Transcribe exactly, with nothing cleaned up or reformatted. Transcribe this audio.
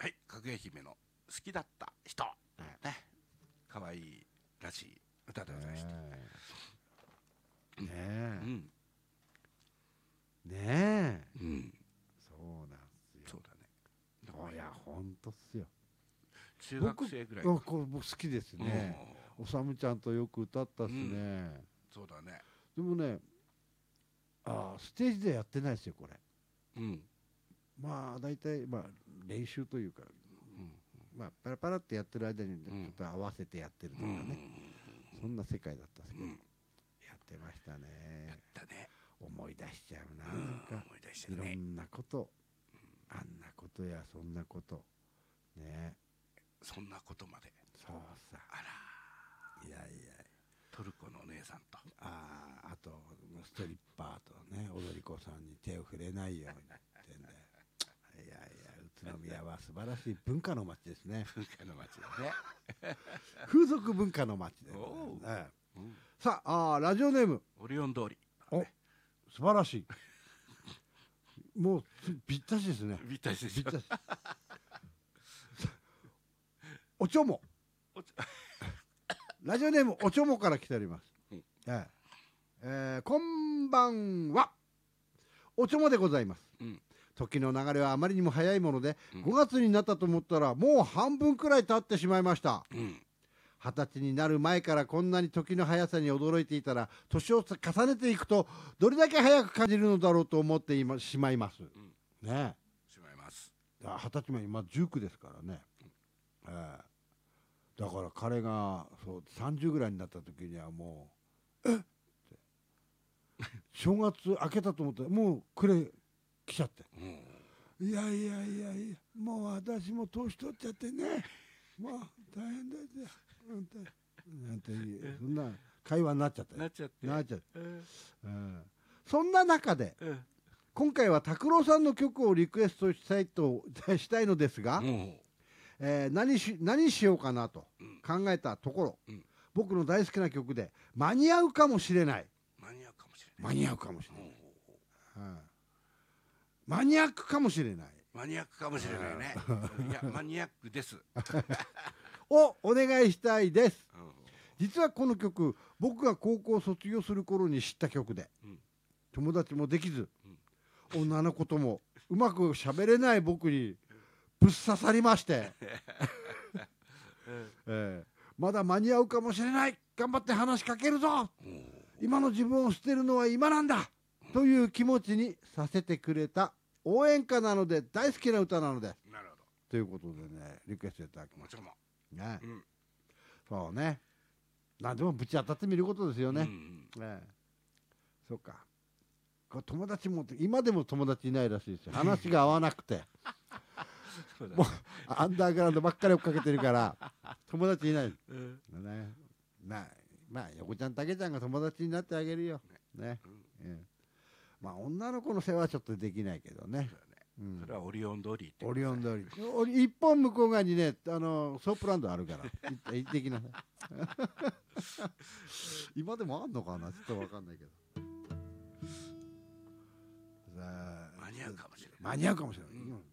はい、かぐや姫の好きだった人、ね、可愛いらしい歌でございました。 ねえ、 うん、 ねえ、 うん、 そうなんですよ。 そうだね。 いや本当っすよ。 中学生ぐらい僕これ僕好きですね。 うん、 おさむちゃんとよく歌ったっすね。うん、 そうだね。 でもね、あステージでやってないですよこれ。 うん、 まあ大体まあ練習というか、うん、まあパラパラってやってる間にちょっと合わせてやってるとかね、うん、そんな世界だったんですけど、うん、やってましたね。 やったね。 思い出しちゃうな、うん、なんか思い出しちゃうね、 いろんなこと、うん、あんなことやそんなことね、 そんなことまで。 そうさ、あら、いやいや、 トルコのお姉さんと、 ああ、あとストリッパーとね、踊り子さんに手を触れないようにってんで、いやいや、宇都宮は素晴らしい文化の街ですね。 文化の街だね。 風俗文化の街ですね。うん、さあ、あラジオネームオリオン通り。 お、素晴らしい。もうぴったしですね。 ぴったしですよ。 おちょも。ラジオネームおちょもから来ております。うん、ええー、こんばんは。おちょもでございます。うん、時の流れはあまりにも早いもので、うん、ごがつになったと思ったらもう半分くらい経ってしまいました。うん、はたちになる前からこんなに時の速さに驚いていたら、年を重ねていくとどれだけ早く感じるのだろうと思ってしまいます。うん、ねえ、しまいます。はたちも今じゅうきゅうですからね。うん、えー、だから彼がそうさんじゅうぐらいになった時にはもうえっって正月明けたと思ったらもう暮れ来ちゃって、うん、いやいやいやいや、もう私も年取っちゃってね、もう大変だよなんてそんな会話になっちゃったなっちゃってなっちゃって、うん、そんな中で、うん、今回は拓郎さんの曲をリクエストしたいとしたいのですが、うん、えー、何し何しようかなと考えたところ、うん、僕の大好きな曲で間に合うかもしれない、 間に合うかもしれない、 間に合うかもしれない、うん、マニアックかもしれない、 マニアックかもしれないね。いやマニアックですをお願いしたいです。実はこの曲僕が高校を卒業する頃に知った曲で、うん、友達もできず、うん、女の子ともうまく喋れない僕にぶっ刺さりまして、えー、まだ間に合うかもしれない、頑張って話しかけるぞ、今の自分を捨てるのは今なんだという気持ちにさせてくれた応援歌なので大好きな歌なのです。 なるほど。 ということでね、リクエストいただきました。 もちろんね、うん、そうね、何でもぶち当たってみることですよね。うんうん、ね、そうか、これ友達も今でも友達いないらしいですよ。話が合わなくてね、もうアンダーグラウンドばっかり追っかけてるから友達いない、うん、ね、まあまあ横ちゃんたけちゃんが友達になってあげるよね、ね、うんうん、まあ女の子の世話はちょっとできないけどね。 うん、それはオリオン通りってオリオン通り一本向こう側にね、あのソープランドあるから行ってきなさい今でもあんのかな、ちょっと分かんないけど間に合うかもしれない、 間に合うかもしれない、うん、